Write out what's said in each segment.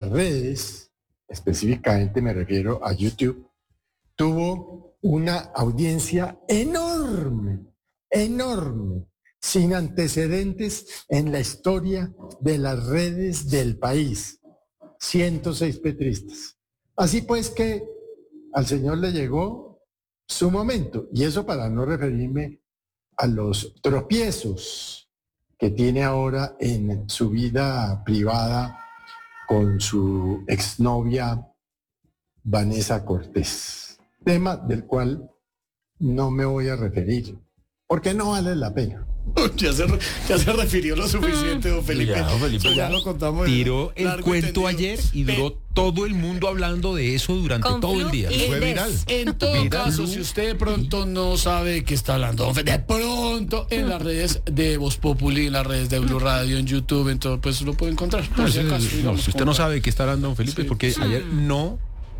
redes, específicamente me refiero a YouTube, tuvo una audiencia enorme, enorme, sin antecedentes en la historia de las redes del país. 106 petristas. Así pues que al señor le llegó su momento, y eso para no referirme a los tropiezos que tiene ahora en su vida privada con su exnovia Vanessa Cortés, tema del cual no me voy a referir, porque no vale la pena. Ya se refirió lo suficiente, don Felipe. Ya, don Felipe, ya lo contamos. Tiró el cuento ayer y duró todo el mundo hablando de eso durante todo el día. Fue viral. En todo caso, si usted de pronto no sabe de qué está hablando, don Felipe, de pronto en las redes de Voz Populi, en las redes de Blue Radio, en YouTube, en todo, pues lo puede encontrar. Por si acaso, digamos, si usted no sabe de qué está hablando don Felipe, Sí. porque ayer no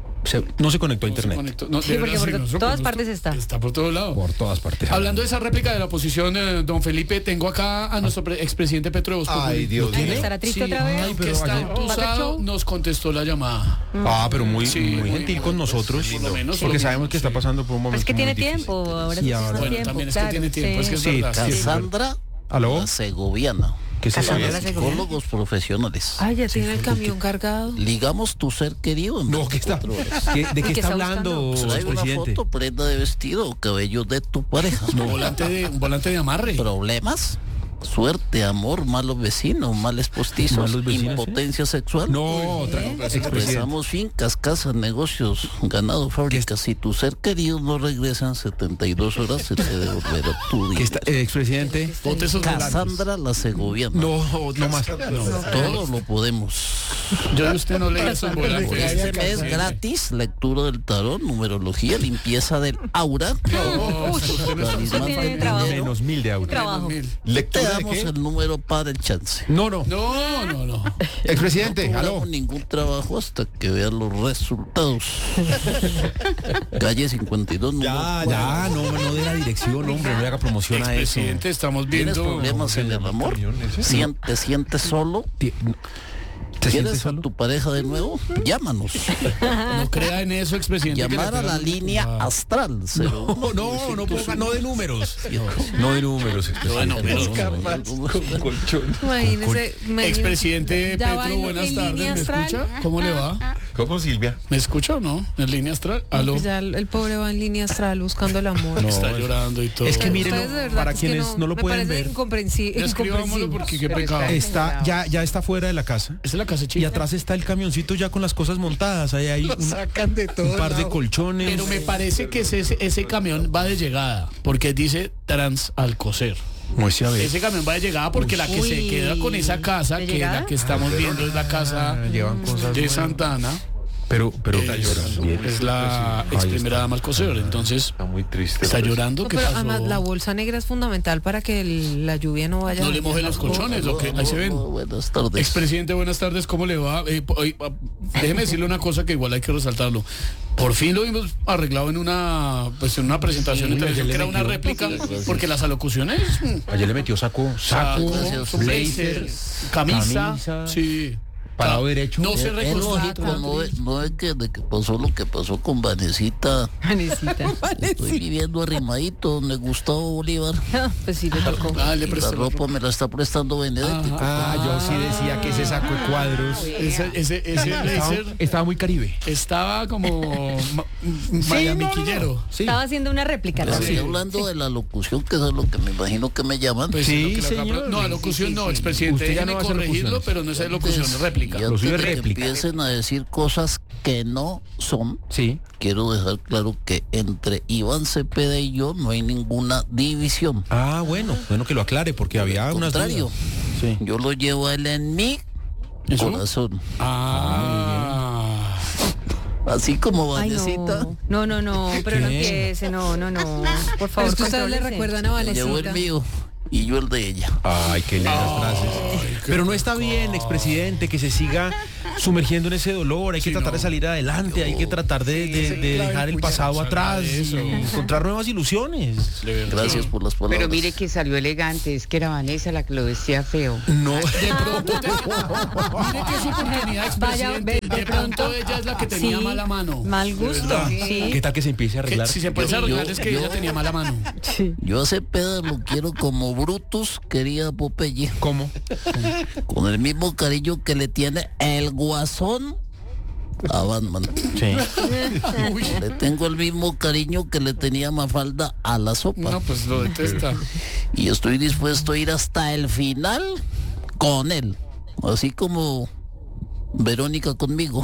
se conectó a internet. Sí, porque por todas partes está. Está por todos lados. Por todas partes. Hablando de esa réplica de la oposición, don Felipe, tengo acá a nuestro expresidente Petro de Voz Populi. Ay, Dios Ay, mío. ¿estará triste Sí, otra vez? Ay, que pero está ayer- impulsado, nos contestó la llamada. Pero muy muy gentil con nosotros, por lo menos, porque por lo sabemos menos, que está sí. pasando por un momento Es que tiene muy difícil. tiempo, ahora Sí, sí ahora. tiene Bueno, tiempo, también es que tiene tiempo, es que es Sí, verdad. sí. Cassandra ¿Aló? la Segoviana. ¿Qué es eso? Cassandra la Segoviana. Psicólogos profesionales. Ay, ya tiene el camión cargado. Ligamos tu ser querido en No, ¿qué está? 24 horas. ¿De qué ¿Qué está está hablando, Trae una presidente? foto, prenda de vestido, cabello de tu pareja. Un volante de amarre. ¿Problemas? Suerte, amor, malos vecinos, males postizos, ¿Malos vecinos, impotencia sexual. No, otra expresidente. Expresamos fincas, casas, negocios, ganado, fábricas. Si tu ser querido no regresa en 72 horas, se te devolverá tu ¿Qué dinero. está, expresidente? Bote esos volantes. Cassandra la Segoviana. No más. Todo lo podemos. Yo de usted no leí esos volantes. Este mes gratis, lectura del tarot, numerología, limpieza del aura. talismán tiene del trabajo. dinero. Menos 1000 de aura. Trabajo. Te damos el número para el chance. No. No. Expresidente, No aló. cobramos ningún trabajo hasta que vean los resultados. Calle 52, número Ya, no de la dirección, hombre, no le haga promoción a eso. Expresidente, estamos ¿Tienes viendo. problemas en el amor? ¿Sientes solo? ¿Te sientes ¿Quieres a solo? tu pareja de nuevo? Llámanos. No crea en eso, expresidente. que Llamar le a la pegan- línea astral. No de números. No de números, Imagínese. Expresidente Ya va Petro, en buenas línea tardes. ¿Me astral. escucha? ¿Cómo le va? ¿Cómo, Silvia? ¿Me escucha o no? ¿En línea astral? ¿Aló? Pues ya el pobre va en línea astral buscando el amor. Está llorando y todo. Es que miren, Ustedes de verdad para que es que quienes no lo me pueden parece ver, Escribámoslo porque qué pecado. ya está fuera de la casa. Esa es la casa Y chica. atrás está el camioncito ya con las cosas montadas. Ahí hay Sacan de todo un par de lado. colchones. Pero me parece que ese camión va de llegada, porque dice Transalcocer. Muestre a ver. Ese camión va de llegada porque la que se Uy. queda con esa casa, ¿De que llegada? la que estamos viendo es la casa Llevan cosas de buenas. Santana, Pero es la ex primera dama Alcocer. Entonces, Está muy triste. está llorando. ¿Qué Pero pasó? además la bolsa negra es fundamental para que la lluvia no vaya. No a le dañar mojen las los colchones, ¿o qué? Ahí se ven. Buenas tardes. Expresidente, buenas tardes, ¿cómo le va? Déjeme decirle una cosa que igual hay que resaltarlo. Por fin lo vimos arreglado en una presentación en televisión, que era una réplica, porque las alocuciones, ayer le metió saco, Gracias. blazer, camisa, sí. parado derecho. No se Es recostó. lógico, no es que de que pasó lo que pasó con Vanesita. Vanesita. Estoy viviendo arrimadito donde Gustavo Bolívar. Pues sí, le tocó. Ah, le Y la presté ropa me la está prestando Benedetti. Yo sí decía que ese saco de cuadros Ese blazer estaba muy caribe. estaba como mayamiquillero. Sí. Estaba haciendo una réplica. Pero ¿no? estoy hablando de la locución, que es lo que me imagino que me llaman. Pues Sí, es lo que le acabo- señor. No, alocución no, expresidente. Usted ya Déjeme no hace corregirlo, locuciones. pero no es locución, es réplica. Y Lo antes suyo es de que réplica. empiecen a decir cosas que no son, Sí. quiero dejar claro que entre Iván Cepeda y yo no hay ninguna división. Bueno que lo aclare porque había Al unas contrario, dudas. Sí. yo lo llevo a él en mi ¿Eso? corazón. Ah. Así como Ay, Vanesita. no, pero no ¿Qué? empiece, no. Por Pero favor, es que ustedes le contrólese. recuerdan a Llevo el Vanesita. mío y yo el de ella. Ay, qué lindas frases. Pero no está bien, expresidente, que se siga sumergiendo en ese dolor, hay que tratar de salir adelante, hay que tratar de dejar el pasado atrás y encontrar nuevas ilusiones. Gracias por las palabras. Pero mire que salió elegante, es que era Vanessa la que lo vestía feo. No. De pronto, mire que es oportunidad, expresidente. De pronto ella es la que tenía Sí, mala mano. mal gusto. Sí. ¿Qué tal que se empiece a arreglar? Si se puede arreglar es que ella tenía mala mano. Yo a Cepeda lo quiero como Brutus quería a Popeye. ¿Cómo? Con el mismo cariño que le tiene el Guasón a Batman. Sí. Le tengo el mismo cariño que le tenía Mafalda a la sopa. No, pues lo detesta. Y estoy dispuesto a ir hasta el final con él. Así como Verónica conmigo.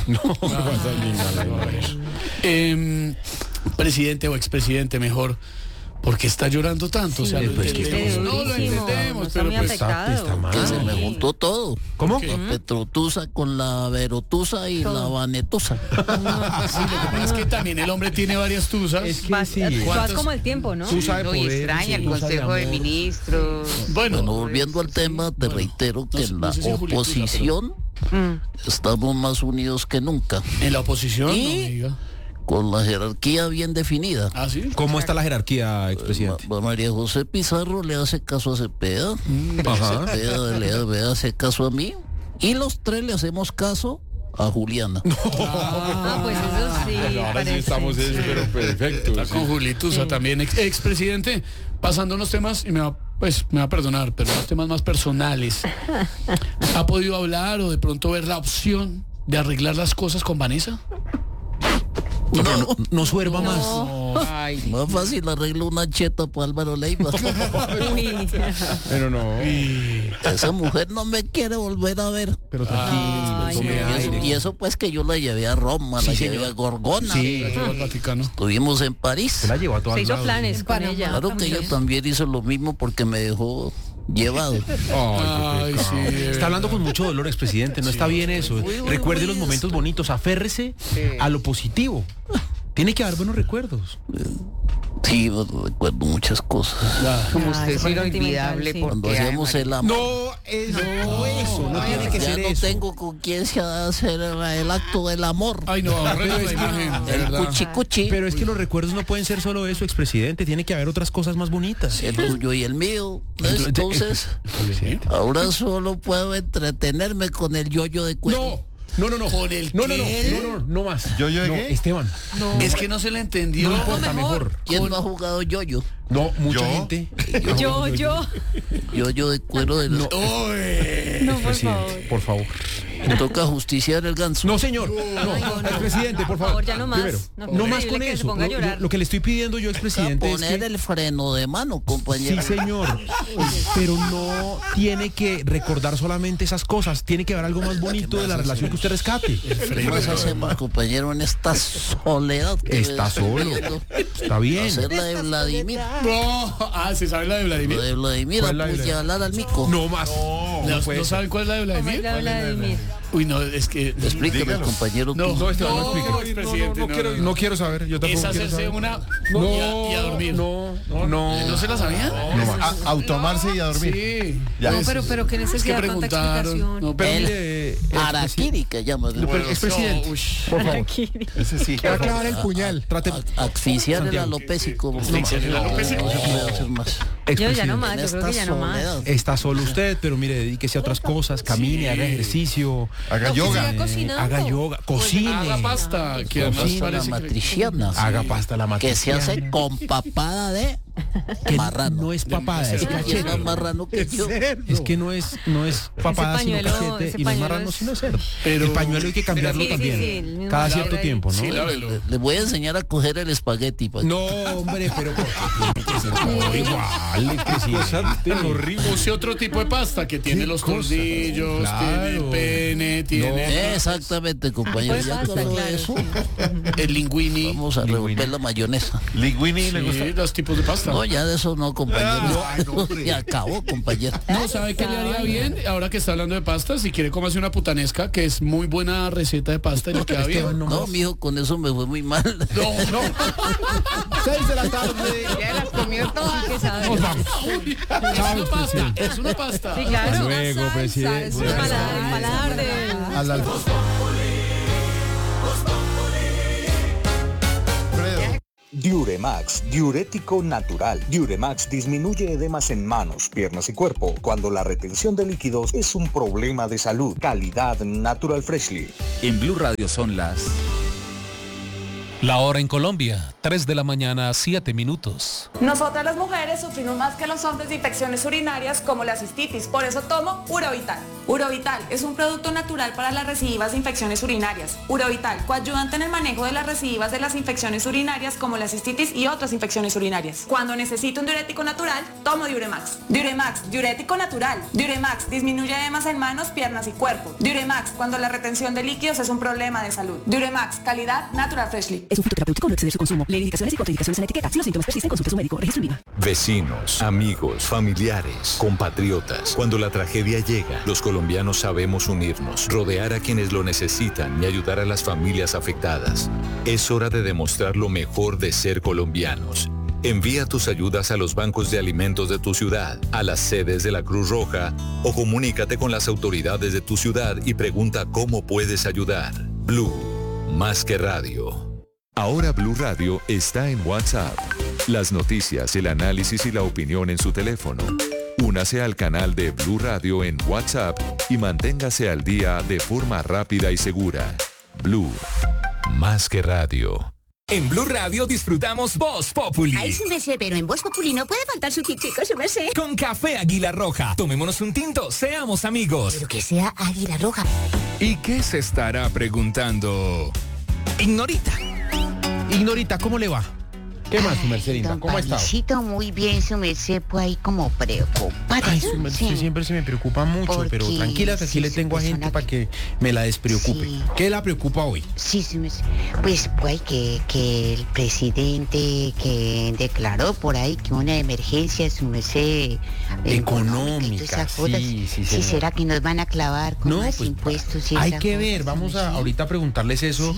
Presidente o expresidente, mejor. ¿Por qué está llorando tanto? O sea, lo entendemos. No lo entendemos, pero muy pues afectado. Que se me juntó todo. ¿Cómo? La Petrotusa con la Verotusa y la Vanetusa. sí, lo que pasa es que también el hombre tiene varias tusas. Es que sí. Vas como el tiempo, ¿no? Tusa de No, y poder, extraña el tusa de Consejo de amor. Ministros. Bueno, volviendo al tema, te reitero que en la no sé si Julieta usa, oposición estamos más unidos que nunca, En la oposición, Y- no me diga. con la jerarquía bien definida. ¿Ah, sí? ¿Cómo está la jerarquía, expresidente? María José Pizarro le hace caso a Cepeda, Ajá. Cepeda le hace caso a mí, y los tres le hacemos caso a Juliana. Ah, pues eso sí. parece. pero perfecto. Está con Julitusa también. Expresidente, pasando unos temas, y me va a perdonar, pero unos temas más personales. ¿Ha podido hablar o de pronto ver la opción de arreglar las cosas con Vanessa? No suerva más. Ay, Más fácil arreglo una cheta para Álvaro Leiva. Uy. Pero no. Esa mujer no me quiere volver a ver. Pero tranquilo. Ay, tome no. aire. Y eso pues que yo la llevé a Roma, la llevé a Gorgona. Sí. La llevó al Vaticano. Estuvimos en París. Se la llevó a todas Se hizo lados. planes con ella. Claro que ella también hizo lo mismo porque me dejó llevado. Ay, sí. Está hablando con mucho dolor, expresidente. No está bien eso. Recuerde los momentos bonitos. Aférrese a lo positivo. Tiene que haber buenos recuerdos. Sí, recuerdo muchas cosas. como Ay, usted fue es inolvidable sentimental, sí. Cuando porque hacíamos el amor. No tiene que Ya ser no eso. tengo con quién se hacer el acto del amor. Ay, no, arregla la imagen, de El verdad. cuchi cuchi. Pero es que los recuerdos no pueden ser solo eso, expresidente. Tiene que haber otras cosas más bonitas. El tuyo y el mío. Entonces, ahora solo puedo entretenerme con el yoyo de cuero. No. ¿Con el No más. ¿Yo No, qué? Esteban. Es que no se le entendió. No importa, mejor. ¿Quién no ha jugado yoyo? No, mucha ¿Yo? gente. Yo. Yoyo de cuero de los... No, por Presidente, favor. por favor. Me toca justiciar el ganso. No, señor. No, presidente, por favor. Ya no más. Primero, No, no más horrible con que se eso. ponga a llorar. Lo que le estoy pidiendo yo, expresidente, es Poner que... el freno de mano, compañero. Sí, señor. Pero no tiene que recordar solamente esas cosas. Tiene que haber algo más bonito de la relación que usted rescate. ¿Qué más hacemos, compañero, en esta soledad que Está estoy solo. viviendo? Está bien. Hacer la de Vladimir. No. ¿Se sabe la de La Vladimir? de Vladimir, ¿Cuál es la de apuñalar al mico. No más. ¿No saben cuál es la de Vladimir? Vladimir. Uy, no, es que... Explíqueme, compañero. No, tú. No, Esteban, no explique. expresidente, no. No quiero saber. Yo Es tampoco quiero hacerse saber. una No, y a dormir. No. ¿No se la sabían? Automarse y a dormir. Sí. Ya. No, pero qué Es que necesidad de tanta preguntaron. explicación. No, Pero El mire, Araquiri, que llama. pero, expresidente, por favor. Ese sí. Va a clavar el puñal. Trate. Asfixiar el alopésico. No se puede hacer más. Yo ya no más, En yo creo que esta ya no más. soledad. Está solo usted, pero mire, dedíquese a otras cosas, camine, haga ejercicio, Haga yoga. siga cocinando. haga yoga, cocine, haga pasta, que además Cocina la parece que... matriciana. haga pasta la Que se matriciana. hace con papada de Que marrano. no es papada, es Y es cachete. más marrano que yo. Es que no es papada, sino pañuelo- cachete, ese y no es pañuelo marrano, es- sino cerdo. Pero- El pañuelo hay que cambiarlo Sí, sí, también, sí, el mismo cada pañuelo cierto ahí. tiempo, ¿no? Sí, lávelo. Le voy a enseñar a coger el espagueti. No, hombre, pero ¿por qué tiene que ser todo igual, presidente? Use otro tipo de pasta que tiene los tornillos, Claro. tiene el pene, tiene Exactamente, compañero. Pues Ya basta, con claro, eso, el linguini. vamos a revolver la mayonesa. Linguini le gusta. Sí, los tipos de pasta. pasta. No, ya de eso no, compañero. Ay, no, hombre. Y acabó, compañero. No, ¿sabe qué le haría bien? Ahora que está hablando de pasta, si quiere cómase una putanesca, que es muy buena receta de pasta y le queda bien. No, mijo, con eso me fue muy mal. No. 6 de la tarde. Ya las comió todas. ¿Qué sabe? Nos vamos. Es una pasta. Sí, claro. Hasta luego, Salsa, presidente. es un paladar del... Al Alfonso. Alfredo. Diuremax, diurético natural. Diuremax disminuye edemas en manos, piernas y cuerpo cuando la retención de líquidos es un problema de salud. Calidad Natural Freshly. En Blue Radio son la hora en Colombia, 3 de la mañana, 7 minutos. Nosotras las mujeres sufrimos más que los hombres de infecciones urinarias como la cistitis, por eso tomo Urovital. Urovital es un producto natural para las recidivas de infecciones urinarias. Urovital, coayudante en el manejo de las recidivas de las infecciones urinarias como la cistitis y otras infecciones urinarias. Cuando necesito un diurético natural, tomo Diuremax. Diuremax, diurético natural. Diuremax disminuye edemas en manos, piernas y cuerpo. Diuremax, cuando la retención de líquidos es un problema de salud. Diuremax, calidad Natural Freshly. Es un fitoterapéutico, no exceder su consumo. Lee indicaciones y contraindicaciones en la etiqueta. Si los síntomas persisten, consulte a su médico. Registro INVIMA. Vecinos, amigos, familiares, compatriotas. Cuando la tragedia llega, los colombianos sabemos unirnos, rodear a quienes lo necesitan y ayudar a las familias afectadas. Es hora de demostrar lo mejor de ser colombianos. Envía tus ayudas a los bancos de alimentos de tu ciudad, a las sedes de la Cruz Roja o comunícate con las autoridades de tu ciudad y pregunta cómo puedes ayudar. Blue, más que radio. Ahora Blue Radio está en WhatsApp. Las noticias, el análisis y la opinión en su teléfono. Únase al canal de Blue Radio en WhatsApp y manténgase al día de forma rápida y segura. Blue, más que radio. En Blue Radio disfrutamos Voz Populi. Ay, su merced, pero en Voz Populi no puede faltar su tintico, su merced. Con café Águila Roja. Tomémonos un tinto, seamos amigos. Pero que sea Águila Roja. ¿Y qué se estará preguntando Ignorita? Ignorita, ¿cómo le va? ¿Qué más, su merced linda? ¿Cómo ha estado? Pavisito, muy bien, su merced, pues ahí como preocupada. Ay, su merced siempre se me preocupa mucho, pero tranquila que aquí le tengo a gente para que me la despreocupe. Sí. ¿Qué la preocupa hoy? Sí, su merced. Pues que el presidente que declaró por ahí que una emergencia, su merced, económica, sí. Sí, ¿será que nos van a clavar con más impuestos? Hay que ver, vamos a ahorita preguntarles eso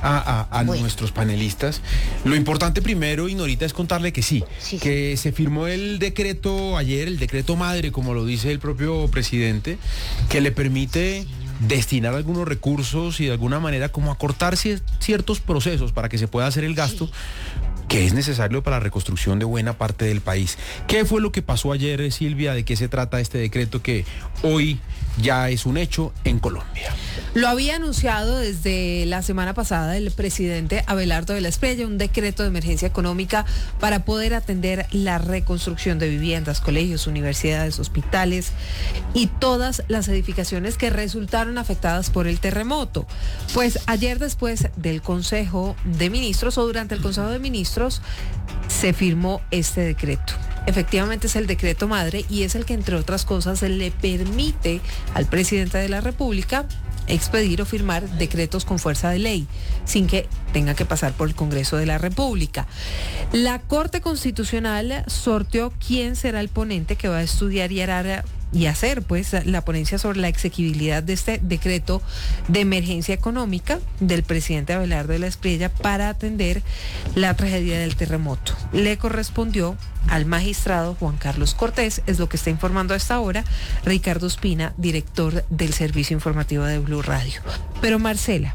a nuestros panelistas. Lo importante primero, Ignorita, es contarle que que se firmó el decreto ayer, el decreto madre, como lo dice el propio presidente, que le permite destinar algunos recursos y de alguna manera como acortar ciertos procesos para que se pueda hacer el gasto que es necesario para la reconstrucción de buena parte del país. ¿Qué fue lo que pasó ayer, Silvia? ¿De qué se trata este decreto que hoy ya es un hecho en Colombia? Lo había anunciado desde la semana pasada el presidente Abelardo de la Espriella, un decreto de emergencia económica para poder atender la reconstrucción de viviendas, colegios, universidades, hospitales y todas las edificaciones que resultaron afectadas por el terremoto. Pues ayer, después del Consejo de Ministros o durante el Consejo de Ministros, se firmó este decreto. Efectivamente es el decreto madre y es el que, entre otras cosas, le permite al presidente de la República expedir o firmar decretos con fuerza de ley, sin que tenga que pasar por el Congreso de la República. La Corte Constitucional sorteó quién será el ponente que va a estudiar y hacer pues la ponencia sobre la exequibilidad de este decreto de emergencia económica del presidente Abelardo de la Espriella para atender la tragedia del terremoto. Le correspondió al magistrado Juan Carlos Cortés, es lo que está informando a esta hora Ricardo Ospina, director del servicio informativo de Blue Radio. Pero Marcela,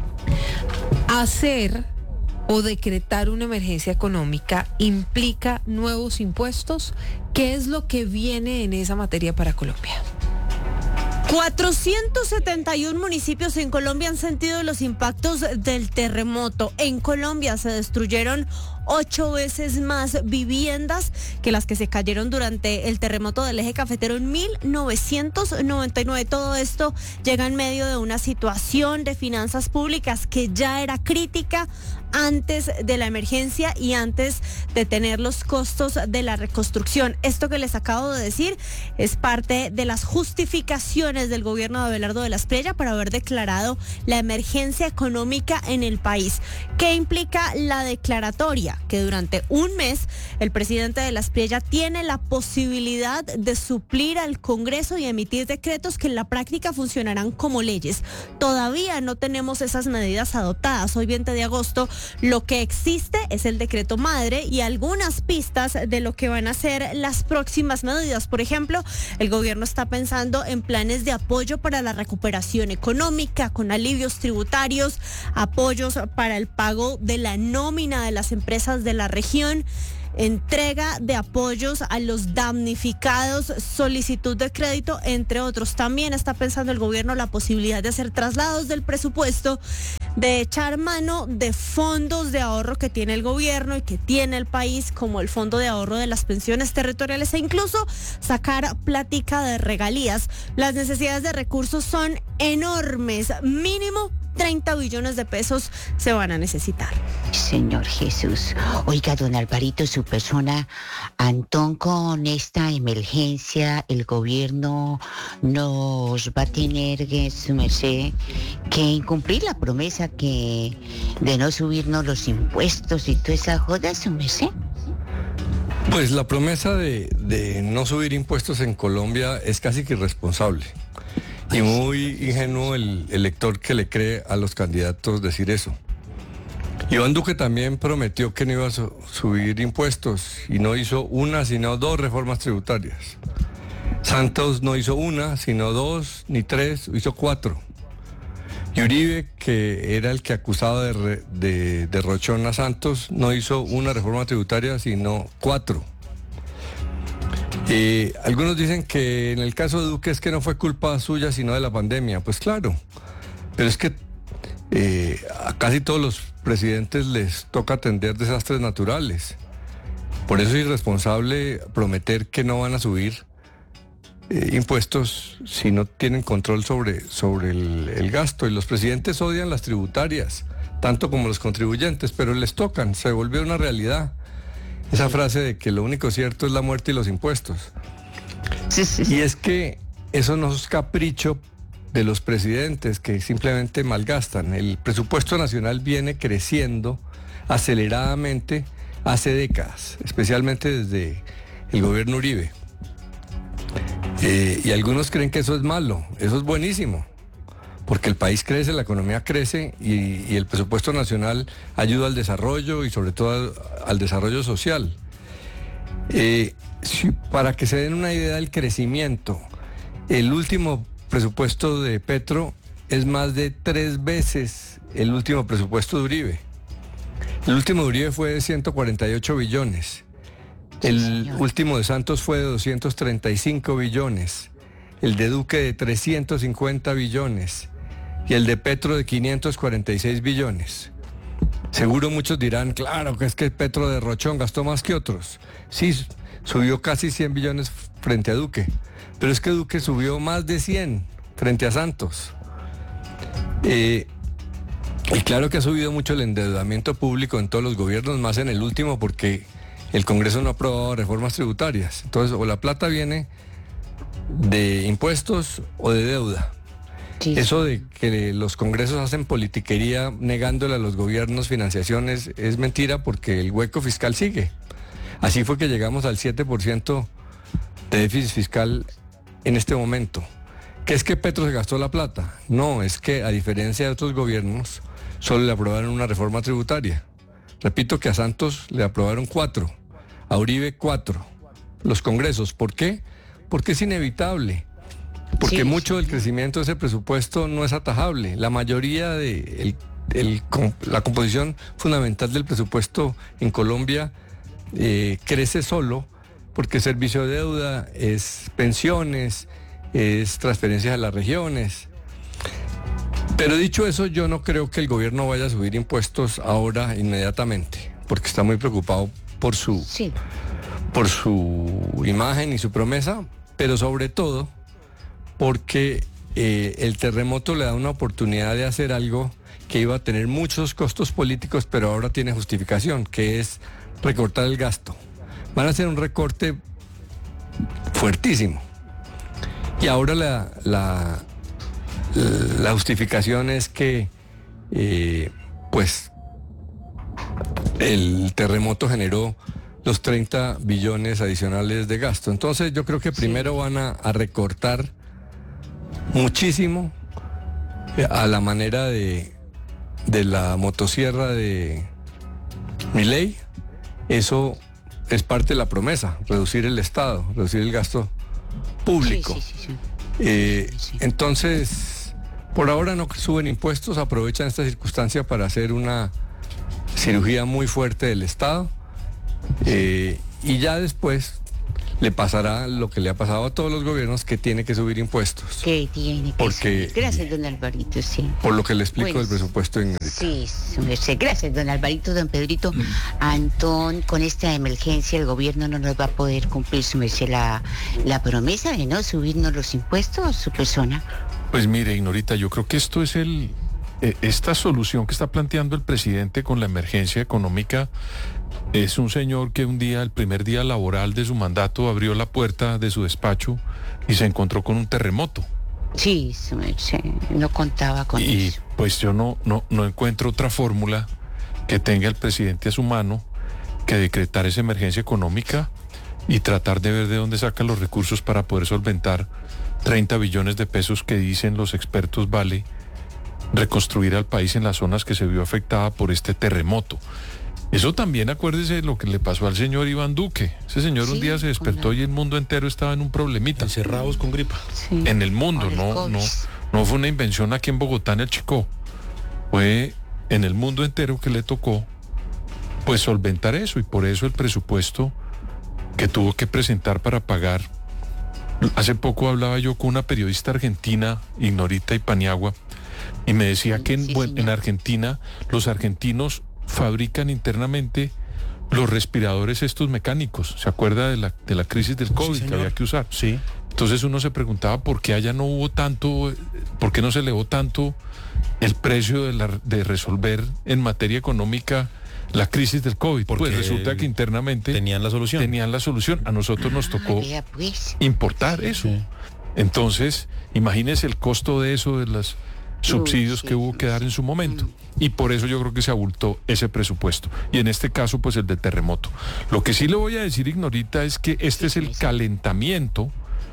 hacer o decretar una emergencia económica implica nuevos impuestos. ¿Qué es lo que viene en esa materia para Colombia? 471 municipios en Colombia han sentido los impactos del terremoto. En Colombia se destruyeron 8 veces más viviendas que las que se cayeron durante el terremoto del eje cafetero en 1999. Todo esto llega en medio de una situación de finanzas públicas que ya era crítica antes de la emergencia y antes de tener los costos de la reconstrucción. Esto que les acabo de decir es parte de las justificaciones del gobierno de Abelardo de la Espriella para haber declarado la emergencia económica en el país. ¿Qué implica la declaratoria? indica que durante un mes el presidente de la Espriella tiene la posibilidad de suplir al Congreso y emitir decretos que en la práctica funcionarán como leyes. Todavía no tenemos esas medidas adoptadas. Hoy 20 de agosto lo que existe es el decreto madre y algunas pistas de lo que van a ser las próximas medidas. Por ejemplo, el gobierno está pensando en planes de apoyo para la recuperación económica, con alivios tributarios, apoyos para el pago de la nómina de las empresas de la región, entrega de apoyos a los damnificados, solicitud de crédito, entre otros. También está pensando el gobierno la posibilidad de hacer traslados del presupuesto, de echar mano de fondos de ahorro que tiene el gobierno y que tiene el país, como el fondo de ahorro de las pensiones territoriales, e incluso sacar plática de regalías. Las necesidades de recursos son enormes, mínimo 30 billones de pesos se van a necesitar. Señor Jesús. Oiga, don Alvarito, su persona, Antón, con esta emergencia, el gobierno nos va a tener, su merced, que incumplir la promesa de no subirnos los impuestos y toda esa joda, su merced. Pues la promesa de no subir impuestos en Colombia es casi que irresponsable. Y muy ingenuo el elector que le cree a los candidatos decir eso. Iván Duque también prometió que no iba a subir impuestos y no hizo una, sino 2 reformas tributarias. Santos no hizo una, sino 2, ni 3, hizo 4. Y Uribe, que era el que acusaba de derrochón a Santos, no hizo una reforma tributaria, sino 4. Algunos dicen que en el caso de Duque es que no fue culpa suya sino de la pandemia. Pues claro, pero es que a casi todos los presidentes les toca atender desastres naturales. Por eso es irresponsable prometer que no van a subir impuestos si no tienen control sobre el gasto. Y los presidentes odian las tributarias, tanto como los contribuyentes, pero les tocan, se volvió una realidad. Esa frase de que lo único cierto es la muerte y los impuestos. Sí. Y es que eso no es capricho de los presidentes que simplemente malgastan. El presupuesto nacional viene creciendo aceleradamente hace décadas, especialmente desde el gobierno Uribe. Y algunos creen que eso es malo, eso es buenísimo, porque el país crece, la economía crece y el presupuesto nacional ayuda al desarrollo y sobre todo al desarrollo social. Para que se den una idea del crecimiento, el último presupuesto de Petro es más de 3 veces el último presupuesto de Uribe. El último de Uribe fue de 148 billones. El último de Santos fue de 235 billones. El de Duque de 350 billones. Y el de Petro de 546 billones. Seguro muchos dirán, claro, que es que Petro de Rochón gastó más que otros. Sí, subió casi 100 billones frente a Duque. Pero es que Duque subió más de 100 frente a Santos. Y claro que ha subido mucho el endeudamiento público en todos los gobiernos, más en el último, porque el Congreso no ha aprobado reformas tributarias. Entonces, o la plata viene de impuestos o de deuda. Sí. Eso de que los congresos hacen politiquería negándole a los gobiernos financiaciones es mentira, porque el hueco fiscal sigue. Así fue que llegamos al 7% de déficit fiscal en este momento. ¿Qué es que Petro se gastó la plata? No, es que a diferencia de otros gobiernos, solo le aprobaron una reforma tributaria. Repito que a Santos le aprobaron 4, a Uribe 4. Los congresos, ¿por qué? Porque es inevitable. Porque mucho del crecimiento de ese presupuesto no es atajable. La mayoría de la composición fundamental del presupuesto en Colombia crece solo porque es servicio de deuda, es pensiones, es transferencias a las regiones. Pero dicho eso, yo no creo que el gobierno vaya a subir impuestos ahora inmediatamente, porque está muy preocupado por su imagen y su promesa, pero sobre todo porque el terremoto le da una oportunidad de hacer algo que iba a tener muchos costos políticos, pero ahora tiene justificación, que es recortar el gasto. Van a hacer un recorte fuertísimo. Y ahora la justificación es que, pues, el terremoto generó los 30 billones adicionales de gasto. Entonces yo creo que primero van a recortar muchísimo a la manera de la motosierra de Milei. Eso es parte de la promesa, reducir el Estado, reducir el gasto público. Entonces, por ahora no suben impuestos, aprovechan esta circunstancia para hacer una cirugía muy fuerte del Estado, y ya después le pasará lo que le ha pasado a todos los gobiernos, que tiene que subir impuestos. Que tiene que subir. Gracias, don Alvarito, sí. Por lo que le explico Bueno, del presupuesto en... Sí, su merced. Gracias, don Alvarito, don Pedrito. Antón, con esta emergencia el gobierno no nos va a poder cumplir, su merced, la promesa de no subirnos los impuestos, su persona. Pues mire, Ignorita, yo creo que esto es esta solución que está planteando el presidente con la emergencia económica. Es un señor que un día, el primer día laboral de su mandato, abrió la puerta de su despacho y se encontró con un terremoto. Sí, su merced, no contaba con eso. Y pues yo no encuentro otra fórmula que tenga el presidente a su mano que decretar esa emergencia económica y tratar de ver de dónde saca los recursos para poder solventar 30 billones de pesos que dicen los expertos vale reconstruir al país en las zonas que se vio afectada por este terremoto. Eso también, acuérdese lo que le pasó al señor Iván Duque. Ese señor un día se despertó y el mundo entero estaba en un problemita. Encerrados con gripa. Sí. En el mundo, no fue una invención aquí en Bogotá, en el Chicó. Fue en el mundo entero que le tocó pues solventar eso, y por eso el presupuesto que tuvo que presentar para pagar. Hace poco hablaba yo con una periodista argentina, Ignorita y Paniagua, y me decía que en Argentina los argentinos fabrican internamente los respiradores estos mecánicos. ¿Se acuerda de la crisis del COVID que había que usar? Sí. Entonces uno se preguntaba por qué allá no hubo tanto, por qué no se elevó tanto el precio de resolver en materia económica la crisis del COVID. Porque pues resulta que internamente tenían la solución. A nosotros nos tocó importar eso. Entonces, imagínese el costo de eso, de los subsidios que hubo que dar en su momento. Y por eso yo creo que se abultó ese presupuesto. Y en este caso, pues el de terremoto. Lo que sí le voy a decir, Ignorita, es que este es el calentamiento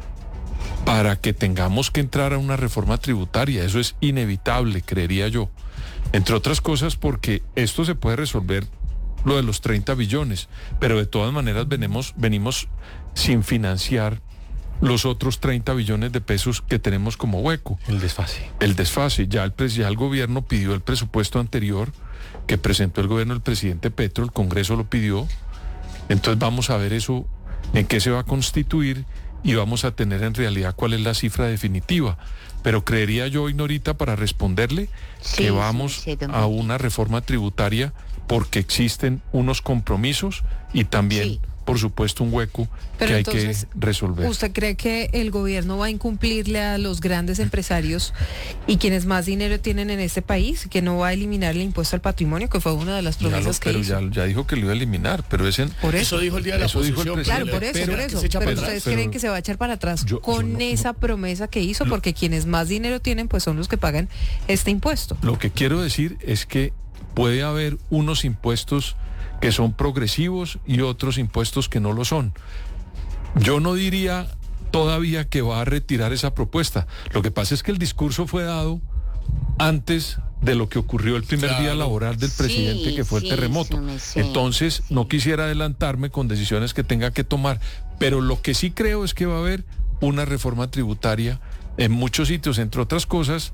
para que tengamos que entrar a una reforma tributaria. Eso es inevitable, creería yo. Entre otras cosas porque esto se puede resolver, lo de los 30 billones, pero de todas maneras venimos sin financiar los otros 30 billones de pesos que tenemos como hueco. El desfase. Ya el gobierno pidió el presupuesto anterior que presentó el gobierno del presidente Petro, el Congreso lo pidió. Entonces vamos a ver eso, en qué se va a constituir, y vamos a tener en realidad cuál es la cifra definitiva. Pero creería yo, Ignorita, para responderle, que vamos a una reforma tributaria porque existen unos compromisos y también, por supuesto, un hueco que hay que resolver. ¿Usted cree que el gobierno va a incumplirle a los grandes empresarios y quienes más dinero tienen en este país, que no va a eliminar el impuesto al patrimonio, que fue una de las promesas que hizo? Ya dijo que lo iba a eliminar, pero eso dijo el día de la oposición. Claro, por eso. Pero ustedes creen que se va a echar para atrás con esa promesa que hizo, porque quienes más dinero tienen, pues son los que pagan este impuesto. Lo que quiero decir es que puede haber unos impuestos que son progresivos y otros impuestos que no lo son. Yo no diría todavía que va a retirar esa propuesta. Lo que pasa es que el discurso fue dado antes de lo que ocurrió el primer día laboral del presidente, que fue el terremoto. Entonces, no quisiera adelantarme con decisiones que tenga que tomar, pero lo que sí creo es que va a haber una reforma tributaria en muchos sitios, entre otras cosas,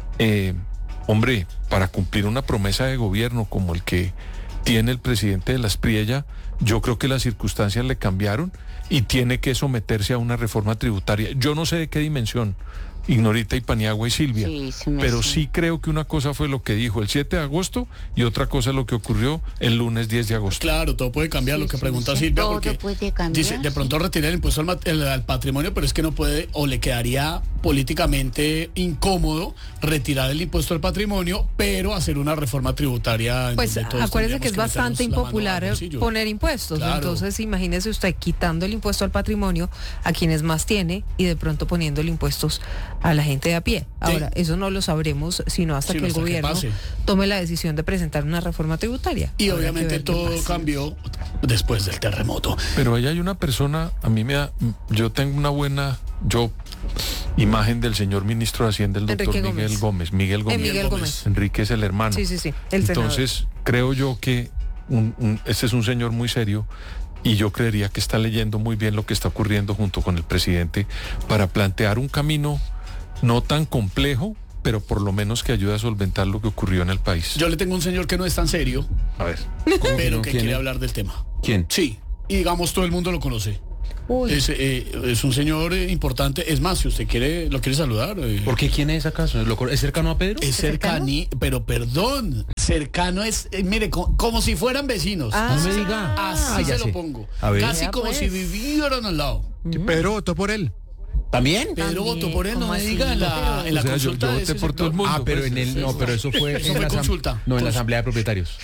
para cumplir una promesa de gobierno como el que tiene el presidente de la Espriella. Yo creo que las circunstancias le cambiaron y tiene que someterse a una reforma tributaria. Yo no sé de qué dimensión, Ignorita y Paniagua y Silvia, pero sí creo que una cosa fue lo que dijo el 7 de agosto y otra cosa lo que ocurrió el lunes 10 de agosto. Claro, todo puede cambiar, lo que pregunta Silvia, porque dice, de pronto retirar el impuesto al patrimonio, pero es que no puede, o le quedaría políticamente incómodo retirar el impuesto al patrimonio, pero hacer una reforma tributaria. Pues acuérdense que es bastante impopular poner impuestos. Claro. Entonces imagínese usted quitando el impuesto al patrimonio a quienes más tiene y de pronto poniéndole impuestos a la gente de a pie. Ahora, eso no lo sabremos sino hasta que el gobierno tome la decisión de presentar una reforma tributaria. Y obviamente todo cambió después del terremoto. Pero ahí hay una persona, yo tengo una buena imagen del señor ministro de Hacienda, el doctor Miguel Gómez. Miguel Gómez. Enrique es el hermano. Sí. Entonces, creo yo que este es un señor muy serio. Y yo creería que está leyendo muy bien lo que está ocurriendo junto con el presidente para plantear un camino no tan complejo, pero por lo menos que ayude a solventar lo que ocurrió en el país. Yo le tengo un señor que no es tan serio, a ver, pero que quiere hablar del tema. ¿Quién? Sí, y digamos todo el mundo lo conoce. Es un señor importante. Es más, si usted lo quiere saludar. ¿Por qué? ¿Quién es acaso? ¿Es cercano a Pedro? Es cercano, pero perdón, cercano es, mire, como si fueran vecinos. No me diga. Así se lo pongo. Casi como si vivieran al lado. Pedro votó por él. ¿También? Pedro votó por él, no me diga en la consulta. Yo voté por todo el mundo. Pero pero eso fue en la consulta. No, en la asamblea de propietarios.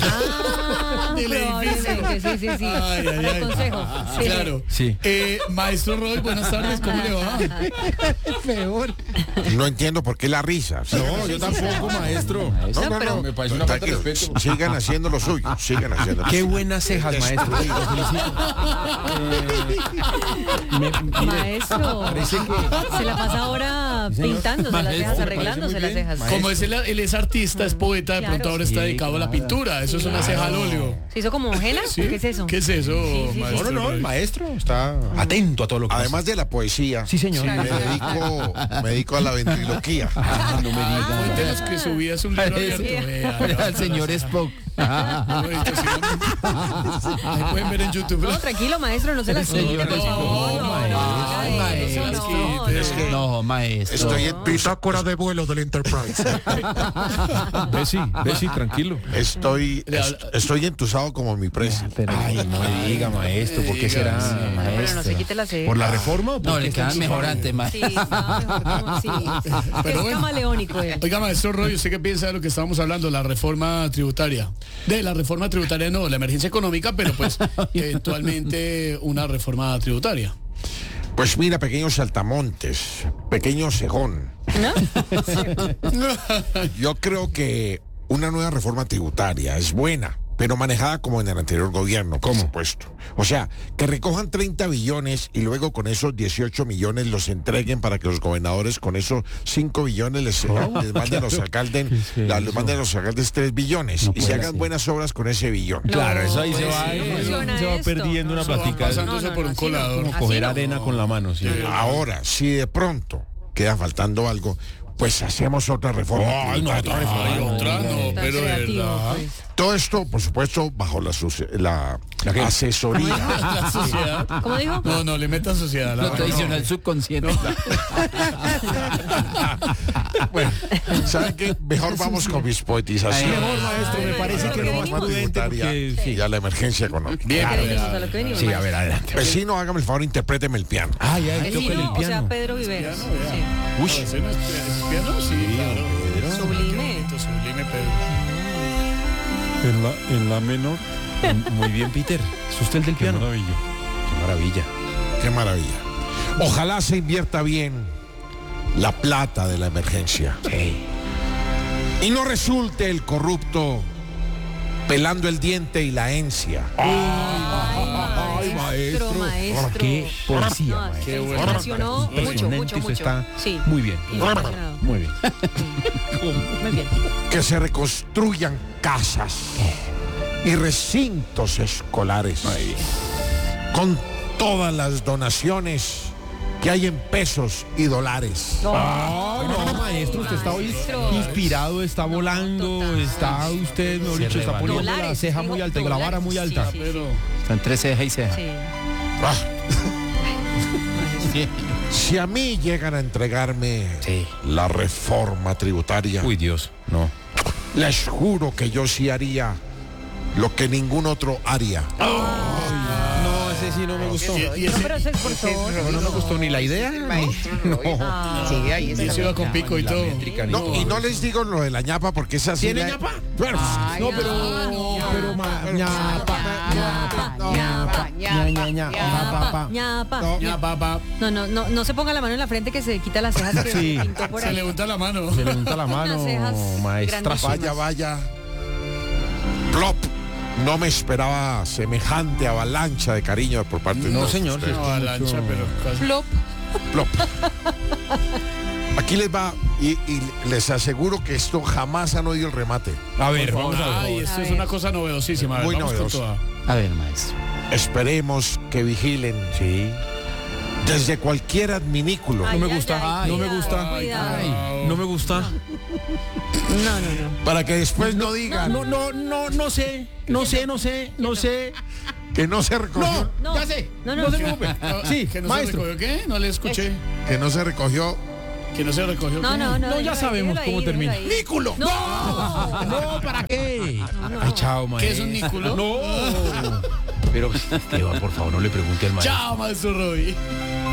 Sí. El consejo. Sí. Claro. Sí. Maestro Roy, buenas tardes, ¿cómo le va? Peor. No entiendo por qué la risa. No, yo tampoco, maestro. No. Me parece una falta de respeto. Sigan haciendo lo suyo. Qué buenas cejas, maestro. Maestro, se la pasa ahora pintándose las cejas, arreglándose las cejas. Como él es artista, es poeta, de pronto ahora está dedicado a la pintura. Eso es una ceja al óleo. ¿Se hizo como henna? ¿Sí? ¿Qué es eso? ¿Qué es eso, maestro? No, el maestro está atento a todo lo que Además de la poesía, sí, señor. Me dedico a la ventriloquía. No me diga. Cuéntenos que su vida es un libro abierto. Al señor Spock. Ahí pueden ver en YouTube. No, tranquilo, maestro, no se las quite. No, maestro. Estoy en bitácora de vuelo del Enterprise. Bessie, tranquilo. Estoy entusado como mi precio. Ay, no me diga, maestro, ¿por qué será, maestro? Pero no se quite la ceja. ¿Por la reforma o por No, le quedan mejor antes, maestro. Sí, está mejor. Sí. Pero Es camaleónico. Oiga, maestro Roy, ¿usted qué piensa de lo que estábamos hablando? La reforma tributaria. De la reforma tributaria no, la emergencia económica, pero pues eventualmente una reforma tributaria. Pues mira, pequeños saltamontes, pequeño cejón. Yo creo que una nueva reforma tributaria es buena, pero manejada como en el anterior gobierno, por supuesto. O sea, que recojan 30 billones y luego con esos 18 millones los entreguen para que los gobernadores con esos 5 billones les manden los alcaldes, les manden los alcaldes 3 billones y se hagan buenas obras con ese billón. Claro, eso ahí se va perdiendo una platica. Pasándose por un colador. Como coger arena con la mano. Sí. Ahora, si de pronto queda faltando algo, pues hacemos otra reforma. Otra, pero de verdad. Todo esto, por supuesto, bajo la asesoría. ¿La sociedad? ¿Cómo dijo? No, le metan sociedad. Lo tradicional subconsciente. Bueno, ¿saben qué? Mejor vamos con mis poetizaciones. Mejor, maestro, me parece que lo más prudente y a la emergencia económica. Bien, sí, a ver, adelante. Vecino, hágame el favor, interpréteme el piano. Ah, ya, toca el piano. O sea, Pedro Viveros. Uy, ¿es piano? Sí, claro. Sublime. Sublime, Pedro. En la menor. Muy bien, Peter. ¿Es usted el del piano? Qué maravilla. Qué maravilla. Ojalá se invierta bien la plata de la emergencia. Y no resulte el corrupto pelando el diente y la encia. Ay, maestro. Qué poesía. Se impresionó mucho. Está sí. Muy bien. Muy bien. Muy bien. Que se reconstruyan casas y recintos escolares con todas las donaciones que hay en pesos y dólares. No, maestro, usted está hoy inspirado, está volando, está usted, mejor dicho, está poniendo la ceja muy alta y la vara muy alta. Está entre ceja y ceja. Si a mí llegan a entregarme la reforma tributaria, uy, Dios, no. Les juro que yo sí haría lo que ningún otro haría. No, ese ese sí no me gustó. Y ese- No, pero se esforzó. No me gustó ni la idea. No. Sí, ahí y ese iba con pico y todo. No, y no les digo lo de la ñapa porque esa sí. ¿Tiene la- ñapa? Bueno, No, pero ñapa. Ñapa. Ya, papá. No se ponga la mano en la frente que se quita las cejas que Sí. se pintó por Se ahí. le unta la mano. Se le unta la mano, Unas cejas maestra. grandísimas. vaya. Plop. No me esperaba semejante avalancha de cariño por parte de No, todos señor. ustedes. No, avalancha, pero casi. Flop. Plop. Aquí les va y les aseguro que esto jamás han oído el remate. A ver, vamos a ver. Ay, esto es una cosa novedosísima. A ver, Muy vamos novedosa. con toda. A ver, maestro. Esperemos que vigilen Sí. desde cualquier adminículo. Ay, No me ay, gusta. ay, No me cuidado, gusta. cuidado. Ay, no me gusta. No. Para que después no digan No sé. que no se recogió. No. Ya sé. No. No se preocupe. Sí, ¿Que no maestro. se recogió qué? No le escuché. Que no se recogió. Que no se recogió. No, ¿qué? no. No, ya sabemos déjelo ahí, cómo termina. déjelo ahí. ¡Nículo! No, ¿para qué? Ay, chao, maestro. ¿Qué es un nículo? No. Pero, Esteban, por favor, no le pregunte al maestro. Chao, maestro Roy.